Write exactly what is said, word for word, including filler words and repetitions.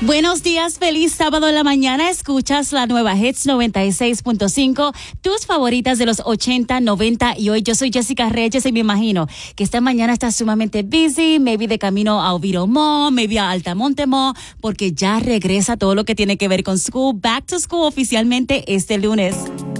Buenos días, feliz sábado en la mañana. Escuchas la nueva Hits noventa y seis punto cinco, tus favoritas de los ochenta, noventa y hoy. Yo soy Jessica Reyes y me imagino que esta mañana estás sumamente busy, maybe de camino a Oviedo Mall, maybe a Altamonte Mall, porque ya regresa todo lo que tiene que ver con school, back to school oficialmente este lunes.